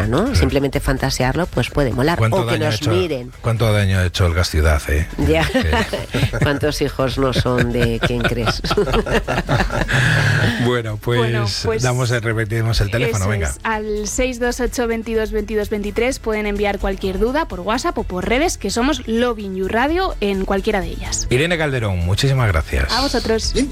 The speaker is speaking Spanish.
¿no? Simplemente fantasearlo, pues puede molar. O que nos miren. ¿Cuánto daño ha hecho el gas ciudad, Ya. ¿Cuántos hijos no son de quién crees? Bueno, pues repetimos el teléfono, venga. Al 628 22 22 23 pueden enviar cualquier duda por WhatsApp o por redes, que somos Lovin You Radio en cualquiera de ellas. Irene Calderón, muchísimas gracias. A vosotros.